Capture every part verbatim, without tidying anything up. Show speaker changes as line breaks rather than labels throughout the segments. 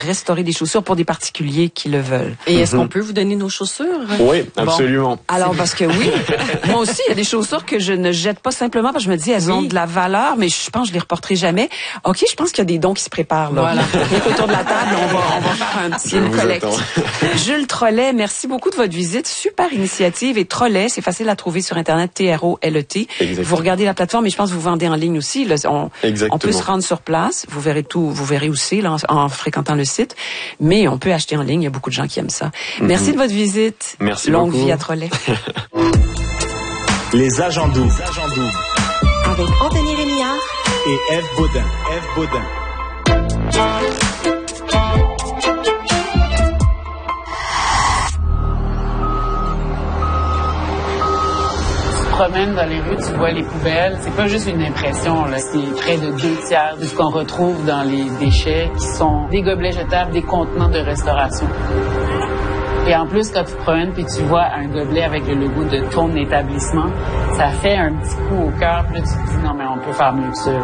restaurer des chaussures pour des particuliers qui le veulent.
Et est-ce mm-hmm. qu'on peut vous donner nos chaussures?
Oui, absolument.
Bon. Alors, parce que oui, moi aussi, il y a des chaussures que je ne jette pas simplement parce que je me dis, elles oui. ont de la valeur, mais je pense que je les reporterai jamais. OK, je pense qu'il y a des dons qui se préparent, là. Voilà. Donc, autour de la table, on va, on va faire un petit une collecte. Jules Trollet, merci beaucoup de votre visite. Super initiative. Et Trollet, c'est facile à trouver sur Internet, T R O L E T. Exactement. Vous regardez la plateforme, mais je pense que vous vendez en ligne aussi. Là, on, on peut se rendre sur place. Vous verrez tout, vous verrez aussi, là, en, en fréquentant le site. Mais on peut acheter en ligne. Il y a beaucoup de gens qui aiment ça. Mm-hmm. Merci de votre visite.
Merci
Longue
beaucoup.
vie à Trollet.
Les agents doubles.
Avec Anthony Rémillard
et Ève Baudin. Ève Baudin.
Promène dans les rues, tu vois les poubelles, c'est pas juste une impression, là. C'est près de deux tiers de ce qu'on retrouve dans les déchets qui sont des gobelets jetables, des contenants de restauration. Et en plus, quand tu te promènes puis tu vois un gobelet avec le logo de ton établissement, ça fait un petit coup au cœur, puis là tu te dis non mais on peut faire mieux que ça.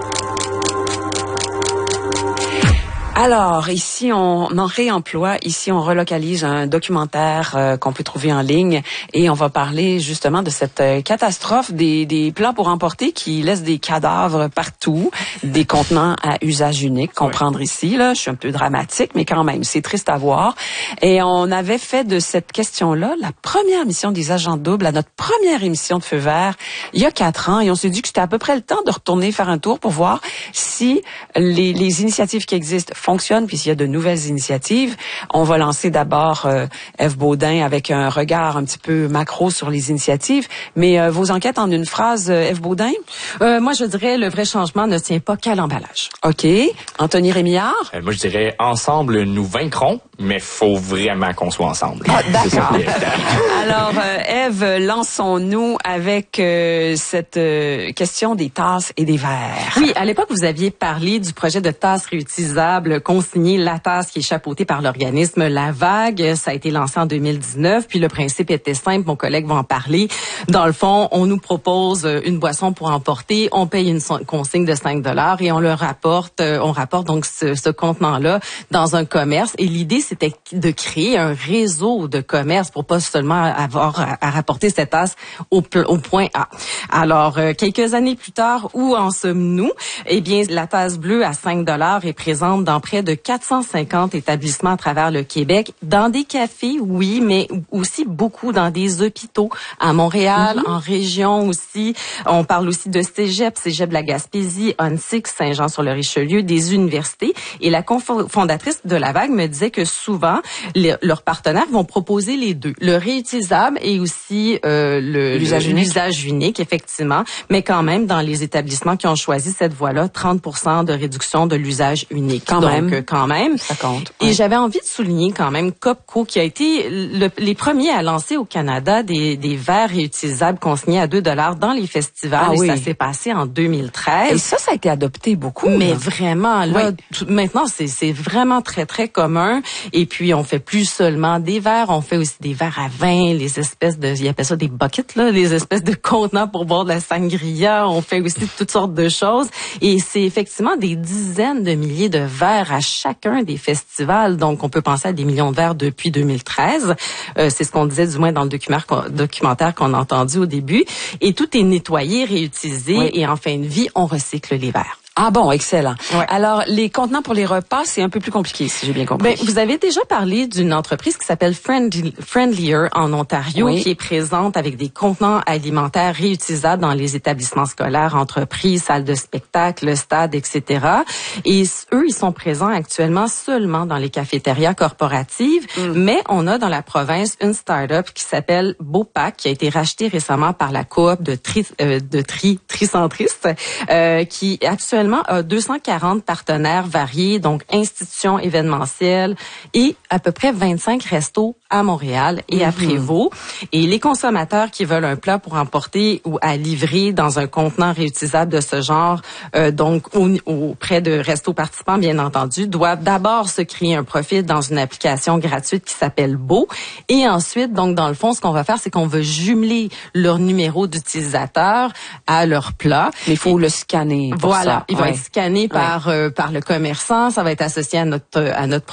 Alors, ici, on en réemploi. Ici, on relocalise un documentaire euh, qu'on peut trouver en ligne et on va parler justement de cette euh, catastrophe des, des plats pour emporter qui laissent des cadavres partout, des contenants à usage unique, comprendre oui. ici. Là, je suis un peu dramatique, mais quand même, c'est triste à voir. Et on avait fait de cette question-là la première mission des agents doubles à notre première émission de Feu vert il y a quatre ans et on s'est dit que c'était à peu près le temps de retourner faire un tour pour voir si les, les initiatives qui existent fonctionne, puis s'il y a de nouvelles initiatives, on va lancer d'abord euh, Ève Baudin avec un regard un petit peu macro sur les initiatives. Mais euh, vos enquêtes en une phrase, euh, Ève Baudin?
Euh, moi, je dirais le vrai changement ne tient pas qu'à l'emballage.
OK. Anthony Rémillard?
Euh, moi, je dirais ensemble, nous vaincrons, mais faut vraiment qu'on soit ensemble.
Ah, d'accord. Alors, euh, Ève, lançons-nous avec euh, cette euh, question des tasses et des verres.
Oui, à l'époque, vous aviez parlé du projet de tasses réutilisables consigné La Tasse qui est chapeautée par l'organisme La Vague. Ça a été lancé en deux mille dix-neuf. Puis le principe était simple, mon collègue va en parler. Dans le fond, on nous propose une boisson pour emporter, on paye une consigne de cinq dollars et on le rapporte, on rapporte donc ce, ce contenant-là dans un commerce. Et l'idée, c'était de créer un réseau de commerce pour pas seulement avoir à, à rapporter cette tasse au, au point A. Alors, quelques années plus tard, où en sommes-nous? Eh bien, la tasse bleue à cinq dollars est présente dans près de quatre cent cinquante établissements à travers le Québec, dans des cafés, oui, mais aussi beaucoup dans des hôpitaux à Montréal, mm-hmm. en région aussi. On parle aussi de Cégep, Cégep de la Gaspésie, Onsic, Saint-Jean-sur-le-Richelieu, des universités. Et la fondatrice de La Vague me disait que souvent, les, leurs partenaires vont proposer les deux, le réutilisable et aussi euh, le, l'usage, le, unique. l'usage unique, effectivement. Mais quand même, dans les établissements qui ont choisi cette voie-là, trente pour cent de réduction de l'usage unique.
Quand
Donc,
même.
quand même.
Ça compte.
Et
ouais.
j'avais envie de souligner quand même Copco qui a été le, les premiers à lancer au Canada des, des verres réutilisables consignés à deux dollars dans les festivals. Ah, et oui. Ça s'est passé en deux mille treize.
Et ça, ça a été adopté beaucoup.
Mais
là.
vraiment, là,
oui.
tout, maintenant, c'est, c'est vraiment très, très commun. Et puis, on fait plus seulement des verres, on fait aussi des verres à vin, les espèces de, ils appellent ça des buckets, là, les espèces de contenants pour boire de la sangria. On fait aussi toutes sortes de choses. Et c'est effectivement des dizaines de milliers de verres à chacun des festivals. Donc, on peut penser à des millions de verres depuis deux mille treize. Euh, c'est ce qu'on disait du moins dans le documentaire, documentaire qu'on a entendu au début. Et tout est nettoyé, réutilisé oui. et en fin de vie, on recycle les verres.
Ah bon, excellent.
Ouais.
Alors, les contenants pour les repas, c'est un peu plus compliqué, si j'ai bien compris.
Ben, vous avez déjà parlé d'une entreprise qui s'appelle Friendly, Friendlier en Ontario, oui. qui est présente avec des contenants alimentaires réutilisables dans les établissements scolaires, entreprises, salles de spectacle, stades, et cetera. Et eux, ils sont présents actuellement seulement dans les cafétérias corporatives, mm. mais on a dans la province une start-up qui s'appelle Beaupac, qui a été rachetée récemment par la coop de tri, euh, de tri, tricentristes, euh, qui actuellement a deux cent quarante partenaires variés, donc institutions événementielles et à peu près vingt-cinq restos à Montréal et mm-hmm. à Prévost. Et les consommateurs qui veulent un plat pour emporter ou à livrer dans un contenant réutilisable de ce genre, euh, donc au, auprès de restos participants, bien entendu, doivent d'abord se créer un profil dans une application gratuite qui s'appelle Beau. Et ensuite, donc dans le fond, ce qu'on va faire, c'est qu'on va jumeler leur numéro d'utilisateur à leur plat.
Mais il faut et, le scanner. Pour
voilà,
ça.
il
ouais.
va être scanné par ouais. euh, par le commerçant. Ça va être associé à notre à notre